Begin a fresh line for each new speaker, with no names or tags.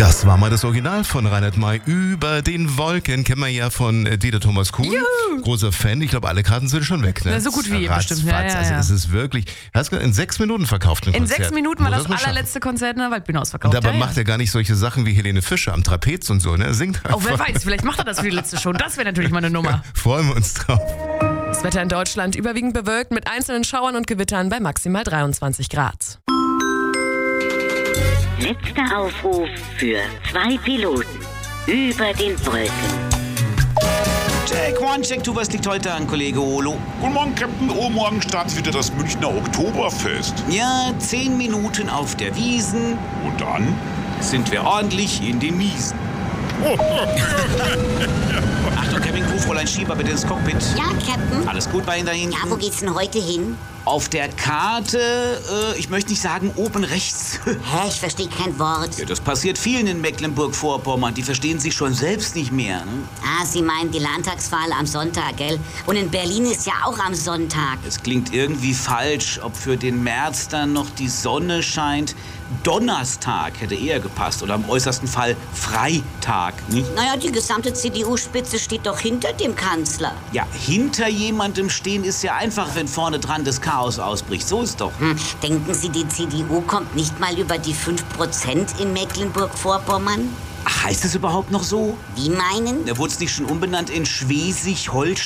Das war mal das Original von Reinhard May, Über den Wolken. Kennen wir ja von Dieter Thomas Kuhn.
Juhu.
Großer Fan. Ich glaube, alle Karten sind schon weg. Ne?
Na, so gut wie
Ratzfatz.
bestimmt. Ja.
Also es ist wirklich, hast du in 6 Minuten verkauft ein
In
Konzert.
6 Minuten war
Muss
das
man schaffen.
allerletzte Konzert in der Waldbühne ausverkauft.
Und dabei
Ja,
macht er gar nicht solche Sachen wie Helene Fischer am Trapez und so. Ne? Er singt
Oh, wer
einfach.
weiß, vielleicht macht er das für die letzte Show. Das wäre natürlich mal eine Nummer.
Freuen wir uns drauf.
Das Wetter in Deutschland überwiegend bewölkt mit einzelnen Schauern und Gewittern bei maximal 23 Grad.
Letzter Aufruf für 2 Piloten. Über den Wolken.
Check one, check two, was liegt heute an, Kollege Olo?
Guten Morgen, Captain. Morgen startet wieder das Münchner Oktoberfest.
Ja, 10 Minuten auf der Wiesn,
Und dann?
sind wir ordentlich in den Miesen. Achtung, Cabin Crew, Fräulein Schieber, bitte ins Cockpit.
Ja, Captain.
Alles gut bei Ihnen da hinten?
Ja, wo geht's denn heute hin?
Auf der Karte, ich möchte nicht sagen oben rechts.
Hä, ich verstehe kein Wort.
Ja, das passiert vielen in Mecklenburg-Vorpommern. Die verstehen sich schon selbst nicht mehr. Ne?
Ah, Sie meinen die Landtagswahl am Sonntag, gell? Und in Berlin ist ja auch am Sonntag.
Es klingt irgendwie falsch, ob für den März dann noch die Sonne scheint. Donnerstag hätte eher gepasst oder im äußersten Fall Freitag, nicht?
Naja, die gesamte CDU-Spitze steht doch hinter dem Kanzler.
Ja, hinter jemandem stehen ist ja einfach, wenn vorne dran das Chaos ausbricht. So ist doch.
Denken Sie, die CDU kommt nicht mal über die 5% in Mecklenburg-Vorpommern?
Ach, heißt es überhaupt noch so?
Wie meinen?
Da wurde es nicht schon umbenannt in Schleswig-Holstein?